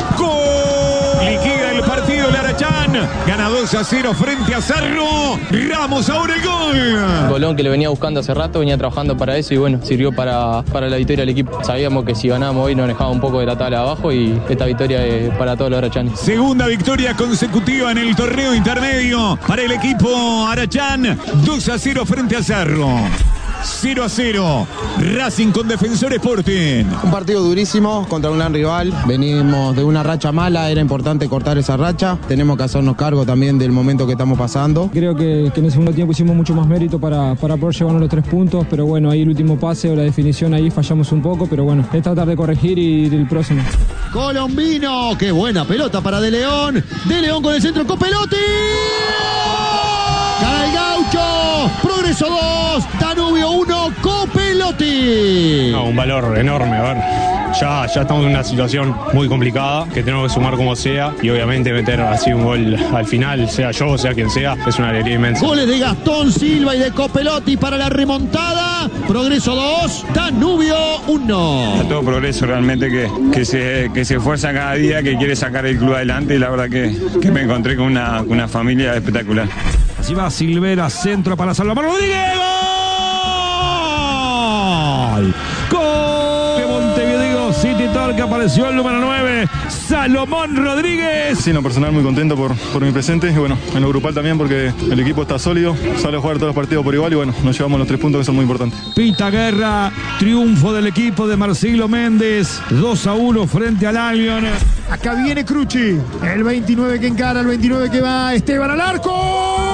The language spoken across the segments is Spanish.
¡Gol! Liquida el partido el Arachán. Gana 2-0 frente a Cerro. Ramos ahora el gol. Golón que le venía buscando hace rato, venía trabajando para eso y bueno, sirvió para la victoria del equipo. Sabíamos que si ganábamos hoy nos dejaba un poco de la tabla abajo y esta victoria es para todos los arachanes. Segunda victoria consecutiva en el torneo intermedio para el equipo Arachán. 2-0 frente a Cerro. 0-0. Racing con Defensor Sporting. Un partido durísimo contra un gran rival. Venimos de una racha mala, era importante cortar esa racha. Tenemos que hacernos cargo también del momento que estamos pasando. Creo que en el segundo tiempo hicimos mucho más mérito para poder llevarnos los 3 puntos, pero bueno, ahí el último pase o la definición ahí fallamos un poco, pero bueno, es tratar de corregir y ir el próximo. Colombino, qué buena pelota para De León. De León con el centro, Copelotti. Gana el Gaucho. Progreso 2, Danubio 1, Copelotti. No, un valor enorme, a ver. Ya estamos en una situación muy complicada, que tenemos que sumar como sea, y obviamente meter así un gol al final, sea yo, sea quien sea, es una alegría inmensa. Goles de Gastón Silva y de Copelotti para la remontada. Progreso 2, Danubio 1. A todo progreso realmente que se esfuerza cada día, que quiere sacar el club adelante, y la verdad que me encontré con una familia espectacular. Así va Silvera, centro para Salomón Rodríguez. ¡Gol! ¡Gol! De Montevideo City Talk, apareció el número 9, Salomón Rodríguez. Sí, en lo personal muy contento por mi presente y bueno, en lo grupal también porque el equipo está sólido, sale a jugar todos los partidos por igual y bueno, nos llevamos los 3 puntos que son muy importantes. Pita Guerra, triunfo del equipo de Marcelo Méndez, 2-1 frente al Albion. Acá viene Crucci, el 29 que encara, el 29 que va, Esteban al arco.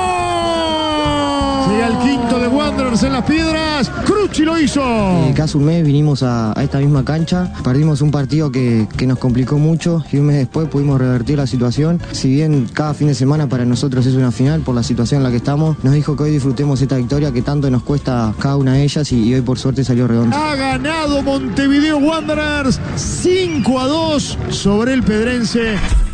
Llega el quinto de Wanderers en las Piedras. Crucci lo hizo. Casi un mes vinimos a esta misma cancha. Perdimos un partido que nos complicó mucho y un mes después pudimos revertir la situación. Si bien cada fin de semana para nosotros es una final por la situación en la que estamos, nos dijo que hoy disfrutemos esta victoria que tanto nos cuesta cada una de ellas y hoy por suerte salió redondo. Ha ganado Montevideo Wanderers 5-2 sobre el Pedrense.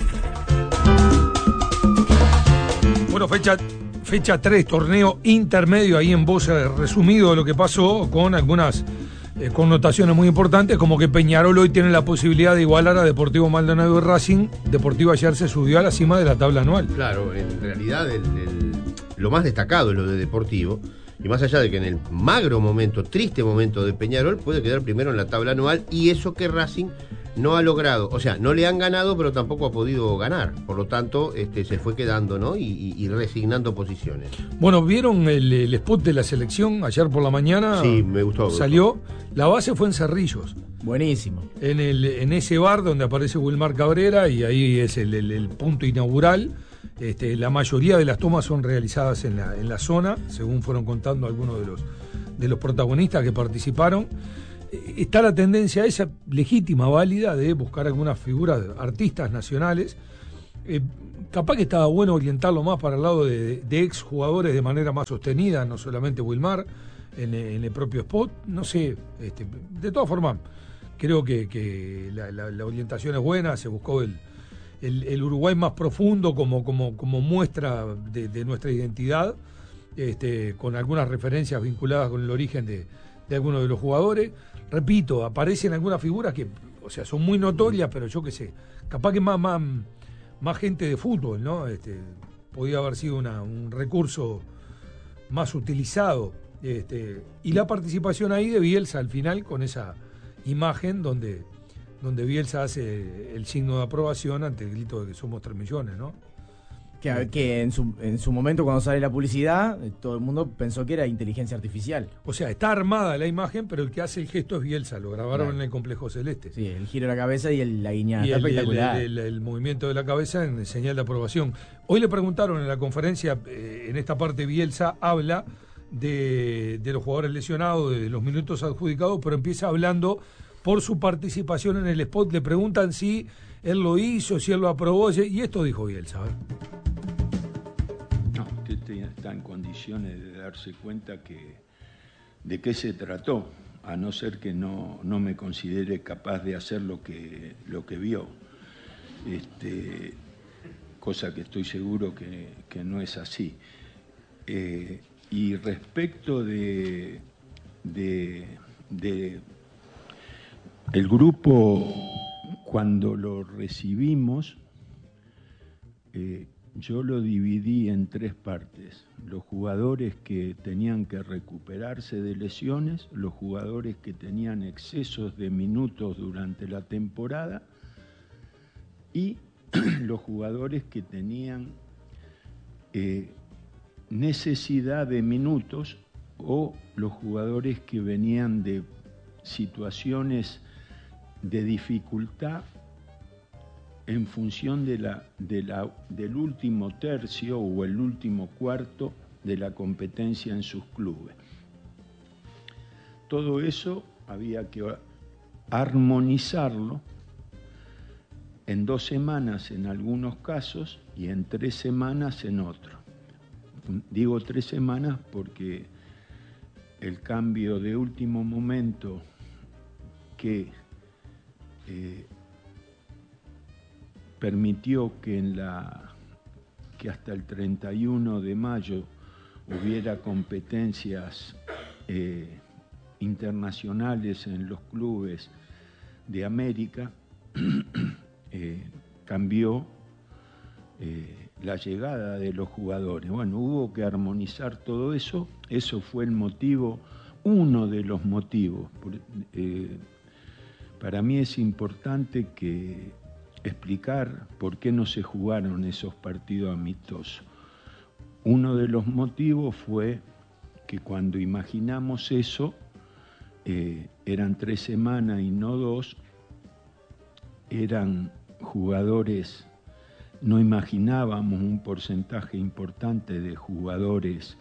Bueno, fecha 3, torneo intermedio, ahí en voz resumido de lo que pasó, con algunas connotaciones muy importantes, como que Peñarol hoy tiene la posibilidad de igualar a Deportivo Maldonado y Racing. Deportivo ayer se subió a la cima de la tabla anual. Claro, en realidad lo más destacado es lo de Deportivo, y más allá de que en el magro momento, triste momento de Peñarol, puede quedar primero en la tabla anual, y eso que Racing no ha logrado, o sea, no le han ganado, pero tampoco ha podido ganar. Por lo tanto, se fue quedando, ¿no? Y resignando posiciones. Bueno, ¿vieron el spot de la selección ayer por la mañana? Sí, me gustó. Salió. La base fue en Cerrillos. Buenísimo. En ese bar donde aparece Wilmar Cabrera, y ahí es el punto inaugural. La mayoría de las tomas son realizadas en la zona, según fueron contando algunos de los protagonistas que participaron. Está la tendencia esa legítima, válida, de buscar algunas figuras, artistas nacionales. Capaz que estaba bueno orientarlo más para el lado de exjugadores de manera más sostenida, no solamente Wilmar, en el propio spot. No sé, de todas formas, creo que la orientación es buena. Se buscó el Uruguay más profundo como muestra de nuestra identidad, con algunas referencias vinculadas con el origen de algunos de los jugadores. Repito, aparecen algunas figuras que, o sea, son muy notorias, pero yo qué sé, capaz que más gente de fútbol, ¿no? Podía haber sido un recurso más utilizado. Y la participación ahí de Bielsa al final, con esa imagen donde Bielsa hace el signo de aprobación ante el grito de que somos 3 millones, ¿no? Que en su momento, cuando sale la publicidad, todo el mundo pensó que era inteligencia artificial. O sea, está armada la imagen, pero el que hace el gesto es Bielsa. Lo grabaron en el Complejo Celeste. Sí, el giro de la cabeza y la guiñada. Y está espectacular. El movimiento de la cabeza en señal de aprobación. Hoy le preguntaron en la conferencia, en esta parte Bielsa habla de los jugadores lesionados, de los minutos adjudicados, pero empieza hablando por su participación en el spot. Le preguntan si él lo hizo, si él lo aprobó, y esto dijo Bielsa. No, usted está en condiciones de darse cuenta de qué se trató, a no ser que no me considere capaz de hacer lo que vio. Cosa que estoy seguro que no es así. Y respecto de el grupo, cuando lo recibimos, yo lo dividí en 3 partes. Los jugadores que tenían que recuperarse de lesiones, los jugadores que tenían excesos de minutos durante la temporada y los jugadores que tenían necesidad de minutos o los jugadores que venían de situaciones de dificultad en función del último tercio o el último cuarto de la competencia en sus clubes. Todo eso había que armonizarlo en 2 semanas en algunos casos y en 3 semanas en otros. Digo 3 semanas porque el cambio de último momento que permitió que hasta el 31 de mayo hubiera competencias internacionales en los clubes de América, cambió la llegada de los jugadores. Bueno, hubo que armonizar todo eso. Eso fue el motivo, uno de los motivos. Para mí es importante explicar por qué no se jugaron esos partidos amistosos. Uno de los motivos fue que cuando imaginamos eso, eran 3 semanas y no 2, eran jugadores, no imaginábamos un porcentaje importante de jugadores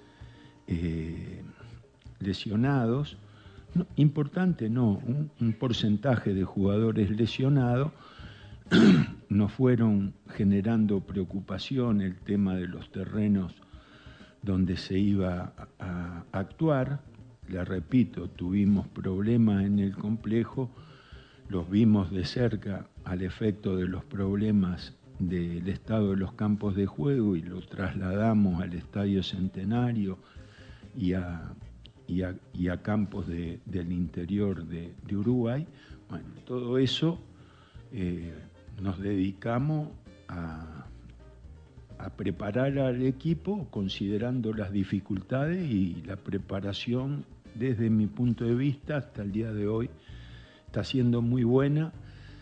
lesionados, no, importante no, un porcentaje de jugadores lesionados. Nos fueron generando preocupación el tema de los terrenos donde se iba a actuar. Le repito, tuvimos problemas en el complejo, los vimos de cerca al efecto de los problemas del estado de los campos de juego y lo trasladamos al Estadio Centenario y a campos del interior de Uruguay. Bueno, todo eso nos dedicamos a preparar al equipo considerando las dificultades, y la preparación desde mi punto de vista hasta el día de hoy está siendo muy buena.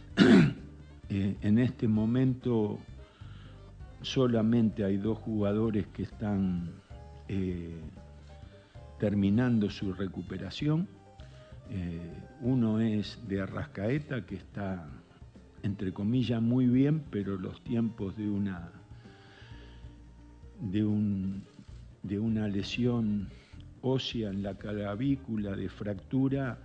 En este momento solamente hay 2 jugadores que están terminando su recuperación. Uno es de Arrascaeta, que está, entre comillas, muy bien, pero los tiempos de una lesión ósea en la clavícula, de fractura,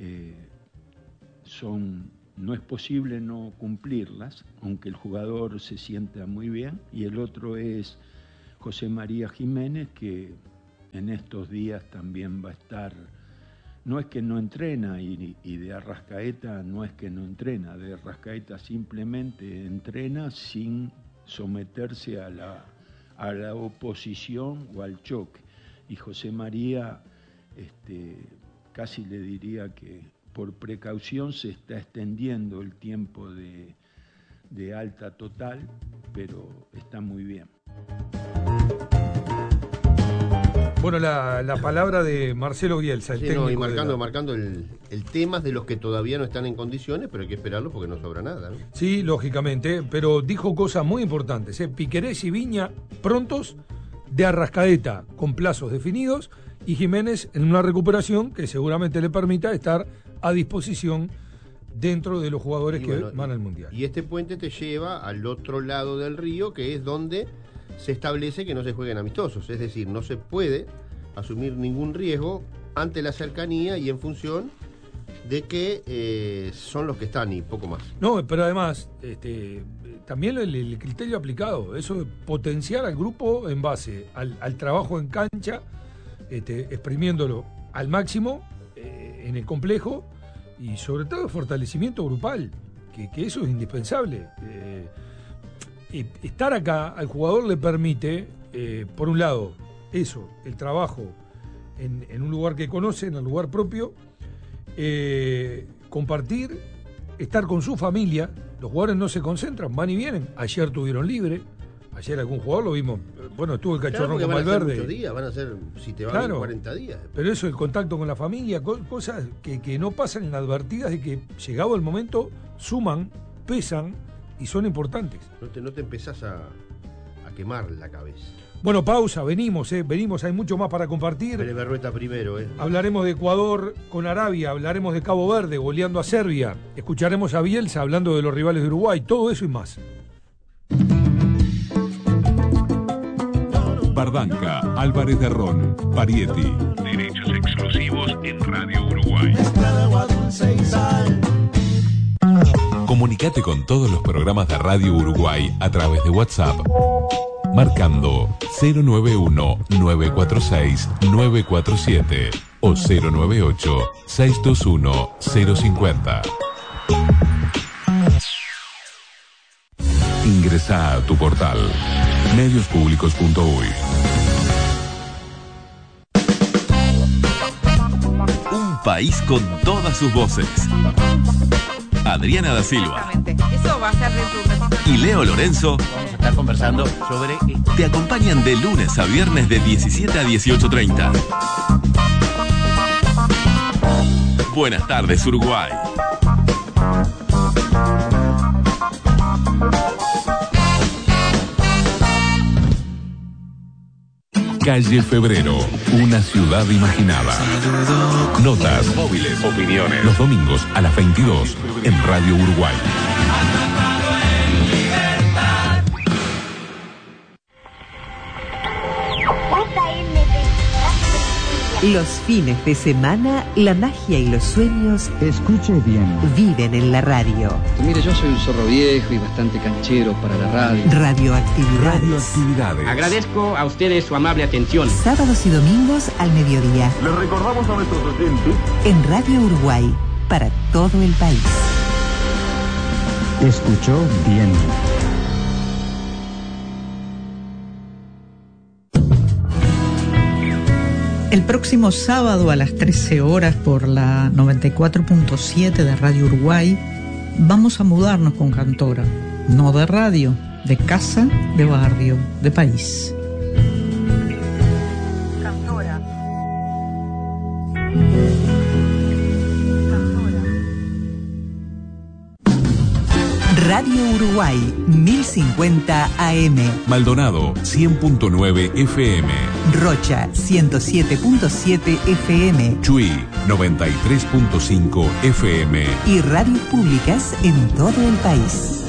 no es posible no cumplirlas, aunque el jugador se sienta muy bien. Y el otro es José María Jiménez, que en estos días también va a estar. No es que no entrena, y de Arrascaeta no es que no entrena, de Arrascaeta simplemente entrena sin someterse a la oposición o al choque. Y José María, casi le diría que por precaución se está extendiendo el tiempo de alta total, pero está muy bien. Bueno, la palabra de Marcelo Bielsa, el técnico. Y marcando el tema de los que todavía no están en condiciones, pero hay que esperarlo porque no sobra nada, ¿no? Sí, lógicamente, pero dijo cosas muy importantes. Piquerés y Viña prontos, de Arrascaeta con plazos definidos, y Jiménez en una recuperación que seguramente le permita estar a disposición dentro de los jugadores que van al Mundial. Y este puente te lleva al otro lado del río, que es donde se establece que no se jueguen amistosos, es decir, no se puede asumir ningún riesgo ante la cercanía y en función de que son los que están y poco más. No, pero además también el criterio aplicado, eso de potenciar al grupo en base al trabajo en cancha, exprimiéndolo al máximo en el complejo, y sobre todo el fortalecimiento grupal, que eso es indispensable. Estar acá al jugador le permite, por un lado, eso, el trabajo en un lugar que conoce, en el lugar propio, compartir, estar con su familia, Los jugadores no se concentran, van y vienen. Ayer tuvieron libre. Ayer algún jugador lo vimos. Bueno, estuvo el Cachorro con Valverde. Muchos días, van a ser, si te van 40 días. Pero eso, el contacto con la familia, cosas que no pasan inadvertidas y que llegado el momento suman, pesan y son importantes. No te empezás a quemar la cabeza. Bueno, pausa, venimos, hay mucho más para compartir. Pérez Berrueta primero, Hablaremos de Ecuador con Arabia, hablaremos de Cabo Verde, goleando a Serbia. Escucharemos a Bielsa hablando de los rivales de Uruguay, todo eso y más. Bardanca, Álvarez de Ron, Parietti. Derechos exclusivos en Radio Uruguay. Comunicate con todos los programas de Radio Uruguay a través de WhatsApp, marcando 091-946-947 o 098-621-050. Ingresa a tu portal mediospublicos.uy. Un país con todas sus voces. Adriana da Silva. Eso va a ser dentro de... Y Leo Lorenzo. Vamos a estar conversando sobre... Te acompañan de lunes a viernes de 17 a 18:30. Buenas tardes, Uruguay. Calle Febrero, una ciudad imaginada. Notas, móviles, opiniones. Los domingos a las 22 en Radio Uruguay. Los fines de semana, la magia y los sueños, escuche bien, viven en la radio. Mire, yo soy un zorro viejo y bastante canchero para la radio. Radioactividades. Agradezco a ustedes su amable atención. Sábados y domingos al mediodía. Les recordamos a nuestros oyentes. En Radio Uruguay, para todo el país. Escuchó bien. El próximo sábado a las 13 horas por la 94.7 de Radio Uruguay vamos a mudarnos con Cantora, no de radio, de casa, de barrio, de país. Cantora. Radio Uruguay, 1050 AM. Maldonado, 100.9 FM. Rocha, 107.7 FM. Chuy, 93.5 FM. Y radios públicas en todo el país.